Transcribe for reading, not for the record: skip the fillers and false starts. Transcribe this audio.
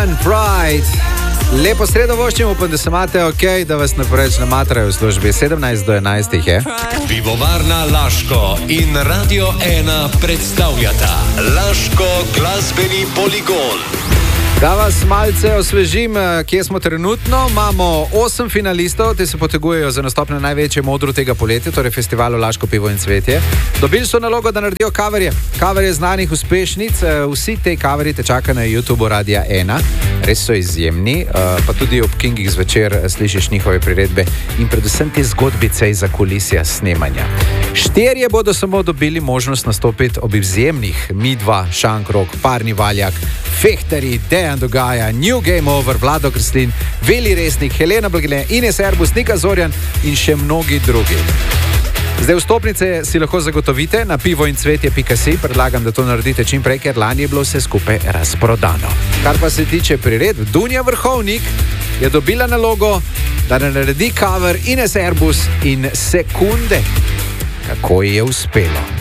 One, Pride. Lepo sredo voščim, upam, da se imate ok, da vas ne preveč namatrajo v službi. 17 do 11 je. Pivovarna Laško in Radio 1 predstavljata Laško glasbeni poligon. Da vas malce osvežim, kje smo trenutno. Imamo 8 finalistov, ti se potegujejo za nastop na največjem odru tega poletja, torej festivalu Laško pivo in cvetje. Dobili so nalogo, da naredijo coverje znanih uspešnic. Vsi te coverji te čakajo na YouTubeu Radia 1. Res so izjemni, pa tudi ob Kingih zvečer slišiš njihove priredbe in predvsem te zgodbice iz zakulisja snemanja. 4 bodo samo dobili možnost nastopiti ob izjemnih Midva, Šankrok, Parni Valjak, Fehtari, Dejan Dogaja, New Game Over, Vlado Kreslin, Veli Resnik, Helena Blagile, Ines Erbus, Nika Zorjan in še mnogi drugi. Zdaj vstopnice si lahko zagotovite na pivoincvetje.si. Predlagam, da to naredite čim prej, ker lani je bilo vse skupaj razprodano. Kar pa se tiče priredb, Dunja Vrhovnik je dobila nalogo, da naredi cover Ines Erbus in Sekunde. Kako ji je uspelo?